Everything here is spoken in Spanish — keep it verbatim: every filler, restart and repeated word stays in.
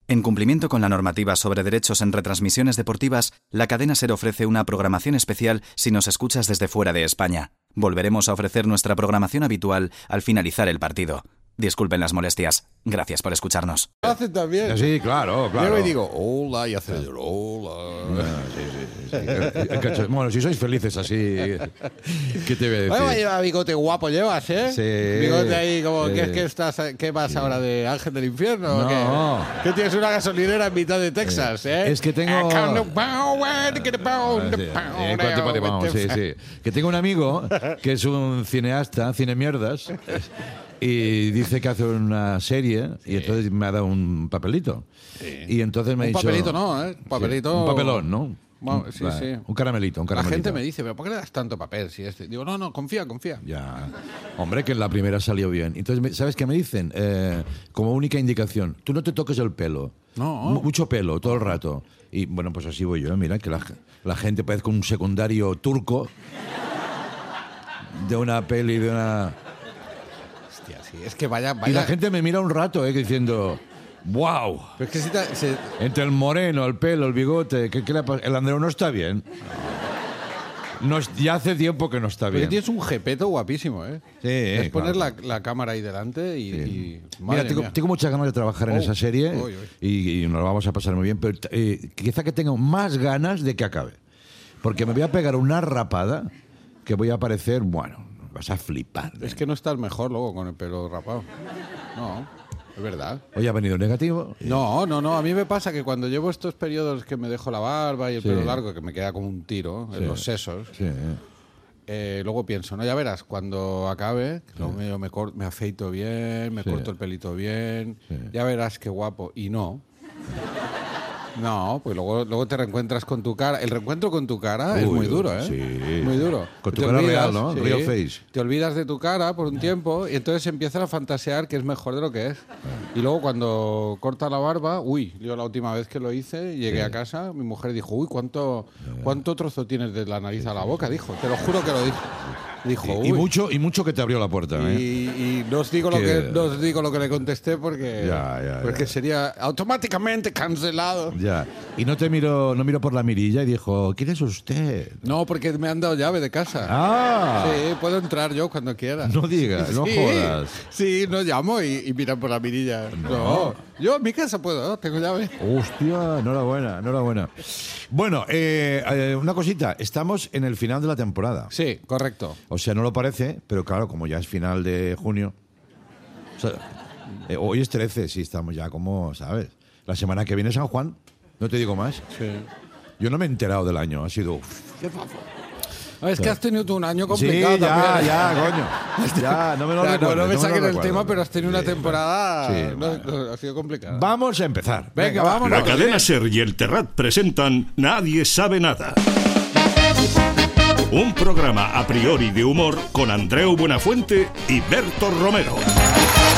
En cumplimiento con la normativa sobre derechos en retransmisiones deportivas, la cadena SER ofrece una programación especial si nos escuchas desde fuera de España. Volveremos a ofrecer nuestra programación habitual al finalizar el partido. Disculpen las molestias. Gracias por escucharnos. Hace también. Sí, claro, claro. Yo me digo, hola, y hace el hola. Sí, sí, sí, sí. Bueno, si sois felices así, ¿qué te voy a decir? Bueno, lleva bigote guapo llevas, ¿eh? Sí. Bigote ahí como, Sí. ¿qué, es que estás, ¿qué vas Sí. ahora de Ángel del Infierno? No. ¿O qué? ¿Que tienes una gasolinera en mitad de Texas, eh? Es que tengo- I can't know where to get a pound, Sí, pound, eh, cuánto pate, vamos, sí, sí. Que tengo un amigo que es un cineasta, cine mierdas, y dice que hace una serie y entonces me ha dado un papelito. Sí. Y entonces me ha Un dicho... papelito no, ¿eh? Un papelito... Sí, un papelón, ¿no? Bueno, sí, Vale, sí. Un caramelito, un La caramelito. gente me dice, ¿pero por qué le das tanto papel? Si este? Digo, no, no, confía, confía. Ya. Hombre, que en la primera salió bien. Entonces, me- ¿sabes qué me dicen? Eh, como única indicación, tú no te toques el pelo. No. Mu- mucho pelo, todo el rato. Y bueno, pues así voy yo. Mira, que la, la gente parezca un secundario turco de una peli, de una... Hostia, sí, es que vaya, Y vaya... la gente me mira un rato, eh, diciendo... ¡Wow! Pero es que si te- se- Entre el moreno, el pelo, el bigote... ¿qué, qué le ha pas- el Andreu no está bien. No, es- ya hace tiempo que no está Porque bien. tienes un jepeto guapísimo, ¿eh? Sí, es poner claro. la, la cámara ahí delante y... Sí. y- Mira, madre tengo, mía. tengo muchas ganas de trabajar en Oh, esa serie uy, uy. Y, y nos lo vamos a pasar muy bien, pero eh, quizá que tengo más ganas de que acabe. Porque me voy a pegar una rapada que voy a parecer, bueno, vas a flipar. ¿eh? Es que no estás mejor luego con el pelo rapado. No, es verdad. Hoy ha venido negativo. No, no, no. A mí me pasa que cuando llevo estos periodos que me dejo la barba y el Sí. pelo largo, que me queda como un tiro en Sí. los sesos, Sí, eh. eh, luego pienso, no, ya verás, cuando acabe, luego me, me, cor- me afeito bien, me Sí. corto el pelito bien, Sí. ya verás qué guapo. Y no. No, pues luego, luego te reencuentras con tu cara. El reencuentro con tu cara es Uy, muy duro, ¿eh? sí. Muy duro. Con tu Te cara real, ¿no? Real face. Te olvidas de tu cara por un tiempo y entonces empiezas a fantasear que es mejor de lo que es. Y luego cuando corta la barba, uy, yo la última vez que lo hice, llegué a casa, mi mujer dijo, uy, ¿cuánto, ¿cuánto trozo tienes de la nariz a la boca? Dijo, te lo juro que lo dijo. Dijo, uy. Y, y mucho, y mucho que te abrió la puerta. Y, ¿eh? y no os digo lo Que- que no os digo lo que le contesté porque Ya, ya, porque ya. sería automáticamente cancelado. Ya. Y no te miro, no miro por la mirilla y dijo, ¿quién es usted? No, porque me han dado llave de casa. Ah, Sí, puedo entrar yo cuando quiera. no digas, no Sí, jodas. Sí, no llamo y, y miran por la mirilla. No. Yo en mi casa puedo, ¿no? Tengo llave. Hostia, enhorabuena, enhorabuena. Bueno, eh, eh, una cosita, estamos en el final de la temporada. Sí, correcto. O sea, no lo parece, pero claro, como ya es final de junio. O sea, eh, hoy es trece, sí, estamos ya como, ¿sabes? La semana que viene San Juan, no te digo más. Sí. Yo no me he enterado del año, ha sido... uf. Es que has tenido tú un año Sí, complicado ya, también. ya, coño. Ya, no me lo O sea, no, recuerdes, no me lo saquen el recuerdes. tema, pero has tenido una Sí, temporada. sí, no, bueno. no, ha sido complicada. Vamos a empezar. Venga, va. vámonos. La cadena SER y el Terrat presentan Nadie sabe nada. Un programa a priori de humor con Andreu Buenafuente y Berto Romero.